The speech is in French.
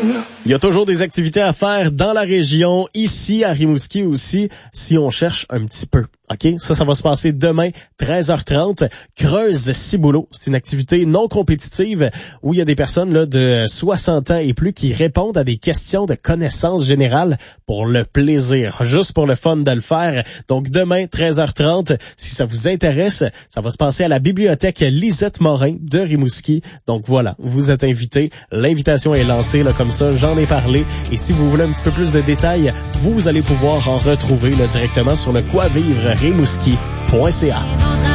Il y a toujours des activités à faire dans la région, ici à Rimouski aussi, si on cherche un petit peu. OK? Ça va se passer demain, 13h30. Creuse Ciboulot. C'est une activité non compétitive où il y a des personnes là de 60 ans et plus qui répondent à des questions de connaissances générales pour le plaisir, juste pour le fun de le faire. Donc demain, 13h30, si ça vous intéresse, ça va se passer à la bibliothèque Lisette Morin de Rimouski. Donc voilà, vous êtes invités. L'invitation est lancée là comme ça, j'en ai parlé. Et si vous voulez un petit peu plus de détails, vous allez pouvoir en retrouver là, directement sur le quoivivre rimouski.ca.